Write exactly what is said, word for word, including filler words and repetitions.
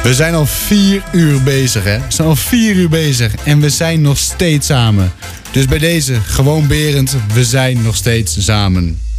We zijn al vier uur bezig, hè? We zijn al vier uur bezig en we zijn nog steeds samen. Dus bij deze, gewoon Berend, we zijn nog steeds samen.